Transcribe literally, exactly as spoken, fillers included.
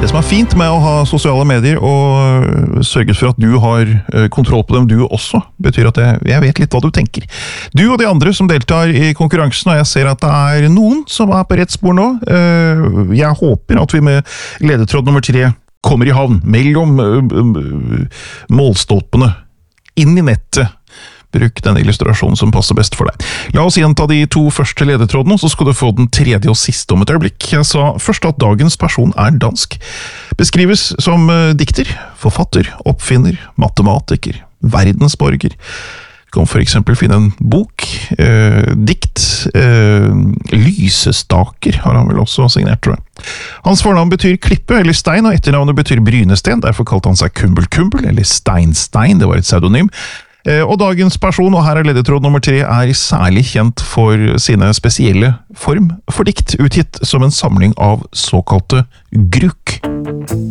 Det som er fint med å ha sosiale medier og sørget for at du har kontroll på dem du også, betyr at jeg, jeg vet litt hva du tenker. Du og de andre som deltar i konkurransen, og jeg ser at det er noen som er på rett spor nå. Jeg håper at vi med ledetråd nummer tre kommer i havn mellom målstolpene, inn i nettet. Bruk den illustrasjonen som passer best for deg. La oss gjenta de to første ledetrådene, så skal du få den tredje og siste om et øyeblikk. Jeg sa først at dagens person er dansk. Beskrives som dikter, forfatter, oppfinner, matematiker, verdensborger. Du kan for eksempel finne en bok, eh, dikt, eh, lysestaker har han vel også signert, tror jeg. Hans fornavn betyr klippe eller stein, og etternavnet betyr brynesten, derfor kalte han seg Kumbel Kumbel, eller Steinstein, det var et pseudonym. Og dagens person, og her er ledetråd nummer tre, er særlig kjent for sine spesielle form for dikt, utgitt som en samling av såkalte gruk.